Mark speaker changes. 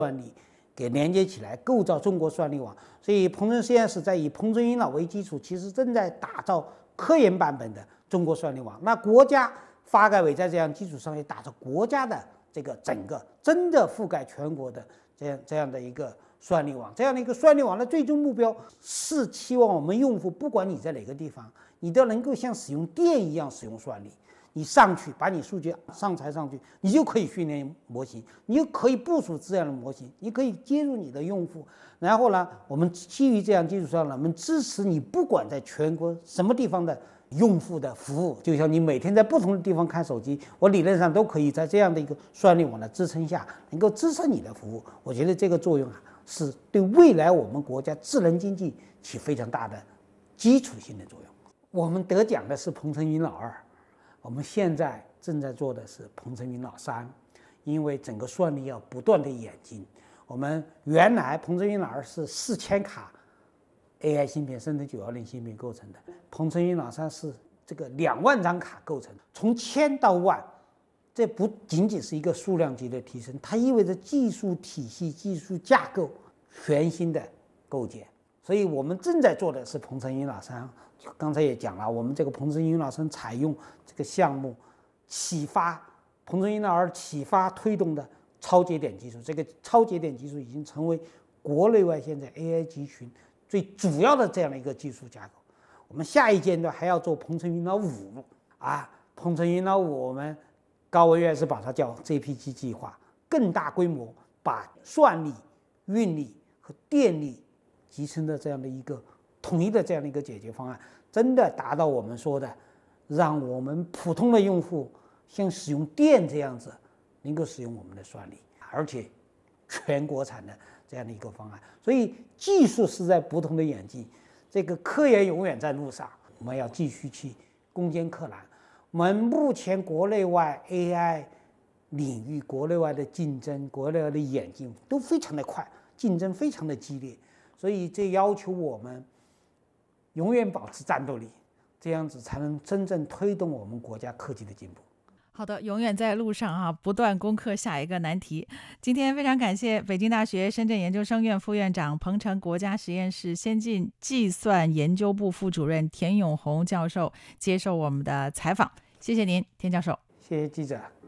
Speaker 1: 算力给连接起来，构造中国算力网。所以鹏程实验室在以鹏程云脑为基础，其实正在打造科研版本的中国算力网。那国家发改委在这样基础上也打造国家的这个整个真的覆盖全国的这样的一个算力网。这样的一个算力网的最终目标是期望我们用户，不管你在哪个地方，你都能够像使用电一样使用算力。你上去把你数据上传上去，你就可以训练模型，你就可以部署这样的模型，你可以接入你的用户。然后呢，我们基于这样基础上呢，我们支持你不管在全国什么地方的用户的服务。就像你每天在不同的地方看手机，我理论上都可以在这样的一个算力网的支撑下，能够支撑你的服务。我觉得这个作用是对未来我们国家智能经济起非常大的基础性的作用。我们得奖的是鹏程云脑2。我们现在正在做的是鹏程云脑3，因为整个算力要不断的演进。我们原来鹏程云脑2是4000卡 AI 芯片，深圳910芯片构成的，鹏程云脑3是这个2万张卡构成的，从1000到万，这不仅仅是一个数量级的提升，它意味着技术体系、技术架构全新的构建。所以我们正在做的是鹏程云脑3。刚才也讲了，我们这个鹏程云脑3采用这个项目启发鹏程云脑2启发推动的超节点技术。这个超节点技术已经成为国内外现在 AI 集群最主要的这样的一个技术架构。我们下一阶段还要做鹏程云脑5鹏程云脑5，我们高文院士把它叫 JPG 计划，更大规模把算力、运力和电力集成的这样的一个统一的这样的一个解决方案，真的达到我们说的，让我们普通的用户像使用电这样子，能够使用我们的算力，而且全国产的这样的一个方案。所以技术是在不同的演进，这个科研永远在路上，我们要继续去攻坚克难。我们目前国内外 AI 领域国内外的竞争、国内外的演进都非常的快，竞争非常的激烈，所以这要求我们永远保持战斗力，这样子才能真正推动我们国家科技的进步。
Speaker 2: 好的，永远在路上啊，不断攻克下一个难题。今天非常感谢北京大学深圳研究生院副院长、鹏程国家实验室先进计算研究部副主任田永红教授接受我们的采访，谢谢您，田教授。
Speaker 1: 谢谢记者。